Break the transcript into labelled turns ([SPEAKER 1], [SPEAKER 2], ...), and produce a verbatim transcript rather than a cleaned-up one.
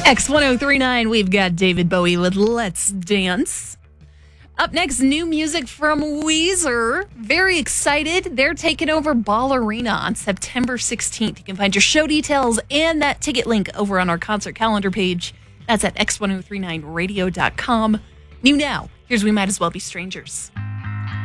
[SPEAKER 1] X ten thirty-nine, we've got David Bowie with Let's Dance. Up next, new music from Weezer. Very excited. They're taking over Ball Arena on September sixteenth. You can find your show details and that ticket link over on our concert calendar page. That's at x ten thirty-nine radio dot com. New now, here's We Might As Well Be Strangers.